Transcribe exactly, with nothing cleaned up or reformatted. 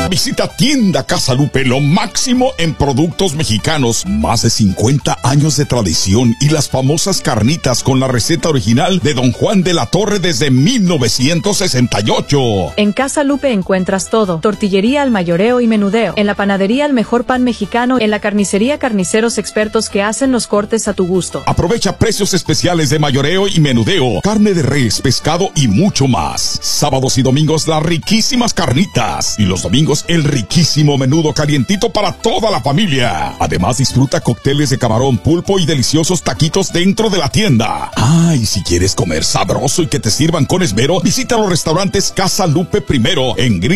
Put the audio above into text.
Visita Tienda Casa Lupe, lo máximo en productos mexicanos. Más de cincuenta años de tradición y las famosas carnitas con la receta original de Don Juan de la Torre desde mil novecientos sesenta y ocho. En Casa Lupe encuentras todo: tortillería al mayoreo y menudeo. En la panadería el mejor pan mexicano. En la carnicería, carniceros expertos que hacen los cortes a tu gusto. Aprovecha precios especiales de mayoreo y menudeo, carne de res, pescado y mucho más. Sábados y domingos las riquísimas carnitas y los domingos el riquísimo menudo calientito para toda la familia. Además disfruta cócteles de camarón, pulpo y deliciosos taquitos dentro de la tienda. Ah, y si quieres comer sabroso y que te sirvan con esmero, visita los restaurantes Casa Lupe Primero en Gris